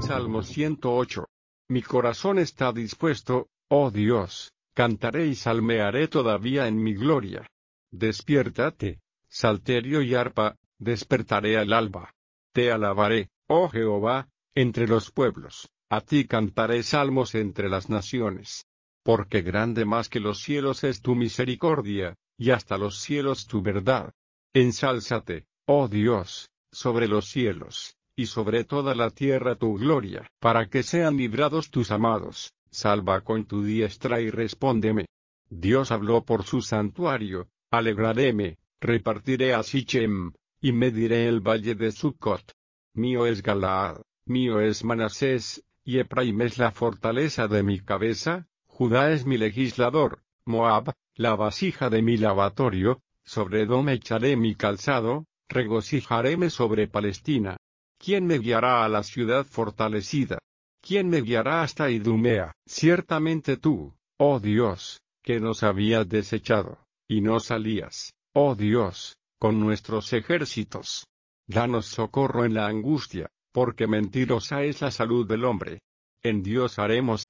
Salmo 108. Mi corazón está dispuesto, oh Dios, cantaré y salmearé todavía en mi gloria. Despiértate, salterio y arpa, despertaré al alba. Te alabaré, oh Jehová, entre los pueblos, a ti cantaré salmos entre las naciones. Porque grande más que los cielos es tu misericordia, y hasta los cielos tu verdad. Ensálzate, oh Dios, sobre los cielos, y sobre toda la tierra tu gloria, para que sean librados tus amados. Salva con tu diestra y respóndeme. Dios habló por su santuario, alegraréme, repartiré a Sichem, y mediré el valle de Sucot. Mío es Galaad, mío es Manasés, y Efraim es la fortaleza de mi cabeza, Judá es mi legislador, Moab, la vasija de mi lavatorio, sobre Edom echaré mi calzado, regocijaréme sobre Palestina. ¿Quién me guiará a la ciudad fortalecida? ¿Quién me guiará hasta Idumea? Ciertamente tú, oh Dios, que nos habías desechado, y no salías, oh Dios, con nuestros ejércitos. Danos socorro en la angustia, porque mentirosa es la salud del hombre. En Dios haremos